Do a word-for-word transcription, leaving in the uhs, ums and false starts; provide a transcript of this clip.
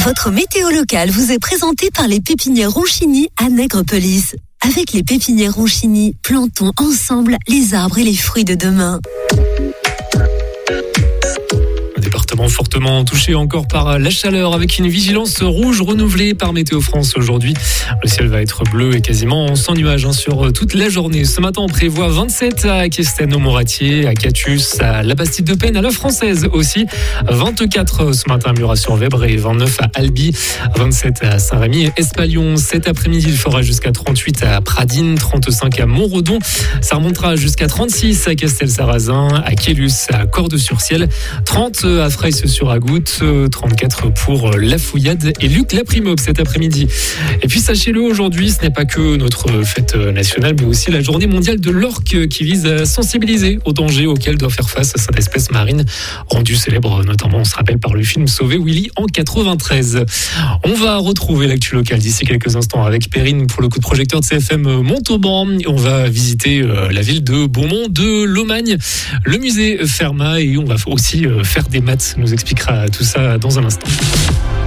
Votre météo locale vous est présentée par les pépinières Ronchini à Nègrepelisse. Avec les pépinières Ronchini, plantons ensemble les arbres et les fruits de demain. Département fortement touché encore par la chaleur avec une vigilance rouge renouvelée par Météo France aujourd'hui. Le ciel va être bleu et quasiment sans nuages hein, sur toute la journée. Ce matin, on prévoit vingt-sept à Questen au Moratier, à Catus, à la Bastide de Payne, à la Française aussi. vingt-quatre ce matin à Murat-sur-Vèbre et vingt-neuf à Albi. vingt-sept à Saint-Rémy et Espalion. Cet après-midi, il fera jusqu'à trente-huit à Pradines, trente-cinq à Montredon. Ça remontera jusqu'à trente-six à Castel-Sarrazin, à Quélus, à Cordes-sur-Ciel. trente à Fraisse-sur-Agoutte, trente-quatre pour La Fouillade et Luc Laprimobe cet après-midi. Et puis sachez-le, aujourd'hui, ce n'est pas que notre fête nationale, mais aussi la journée mondiale de l'orque qui vise à sensibiliser aux dangers auxquels doit faire face cette espèce marine, rendue célèbre notamment, on se rappelle, par le film Sauver Willy en quatre-vingt-treize. On va retrouver l'actu locale d'ici quelques instants avec Perrine pour le coup de projecteur de C F M Montauban. On va visiter la ville de Beaumont de Lomagne, le musée Fermat et on va aussi faire des maths. Nous expliquera tout ça dans un instant.